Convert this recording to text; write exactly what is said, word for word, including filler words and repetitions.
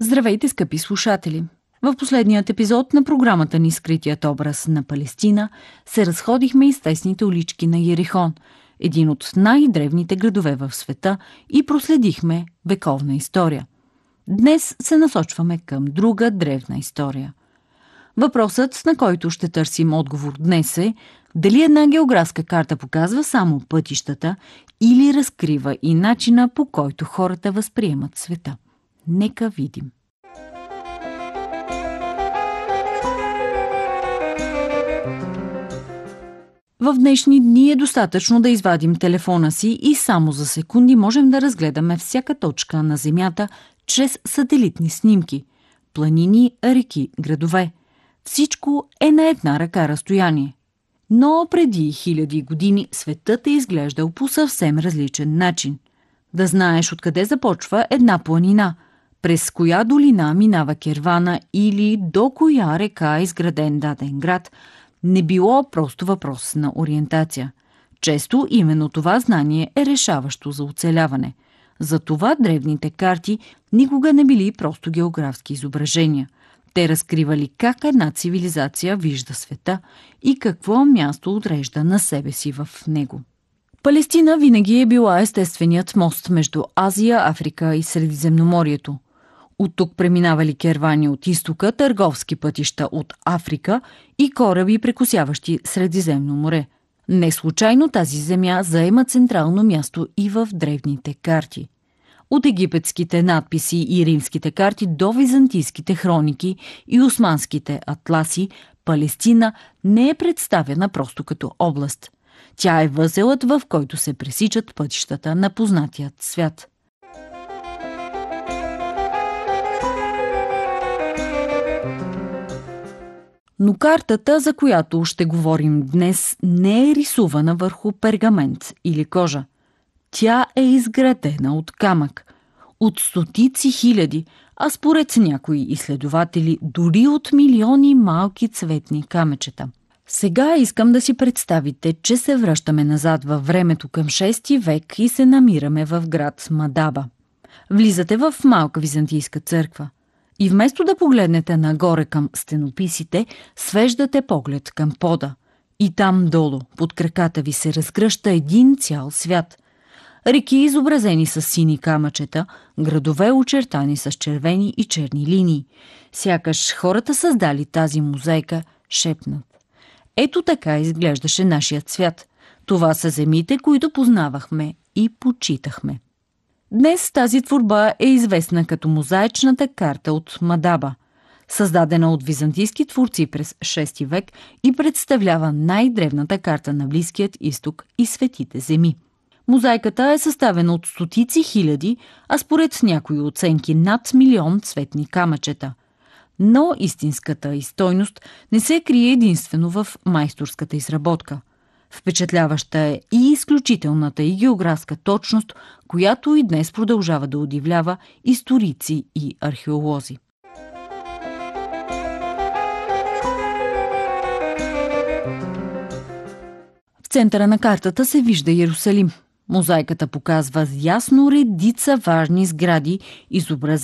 Здравейте, скъпи слушатели! В последният епизод на програмата ни "Скритият образ на Палестина" се разходихме из тесните улички на Йерихон, един от най-древните градове в света, и проследихме вековна история. Днес се насочваме към друга древна история. Въпросът, на който ще търсим отговор днес, е дали една географска карта показва само пътищата или разкрива и начина, по който хората възприемат света. Нека видим. В днешни дни е достатъчно да извадим телефона си и само за секунди можем да разгледаме всяка точка на Земята чрез сателитни снимки. Планини, реки, градове. Всичко е на една ръка разстояние. Но преди хиляди години светът е изглеждал по съвсем различен начин. Да знаеш откъде започва една планина, през коя долина минава кервана или до коя река е изграден даден град, не било просто въпрос на ориентация. Често именно това знание е решаващо за оцеляване. Затова древните карти никога не били просто географски изображения. Те разкривали как една цивилизация вижда света и какво място отрежда на себе си в него. Палестина винаги е била естественият мост между Азия, Африка и Средиземноморието. От тук преминавали кервани от изтока, търговски пътища от Африка и кораби, прекосяващи Средиземно море. Не случайно тази земя заема централно място и в древните карти. От египетските надписи и римските карти до византийските хроники и османските атласи, Палестина не е представена просто като област. Тя е възелът, в който се пресичат пътищата на познатият свят. Но картата, за която ще говорим днес, не е рисувана върху пергамент или кожа. Тя е изградена от камък, от стотици хиляди, а според някои изследователи дори от милиони малки цветни камъчета. Сега искам да си представите, че се връщаме назад във времето към шести век и се намираме в град Мадаба. Влизате в малка византийска църква. И вместо да погледнете нагоре към стенописите, свеждате поглед към пода. И там долу, под краката ви, се разгръща един цял свят. Реки, изобразени с сини камъчета, градове, очертани с червени и черни линии. Сякаш хората, създали тази мозайка, шепнат. Ето така изглеждаше нашият свят. Това са земите, които познавахме и почитахме. Днес тази творба е известна като мозаичната карта от Мадаба, създадена от византийски творци през шести век и представлява най-древната карта на Близкият изток и Светите земи. Мозайката е съставена от стотици хиляди, а според някои оценки над милион цветни камъчета. Но истинската й стойност не се крие единствено в майсторската изработка. Впечатляваща е и изключителната и географска точност, която и днес продължава да удивлява историци и археолози. В центъра на картата се вижда Йерусалим. Мозайката показва ясно редица важни сгради, изобразени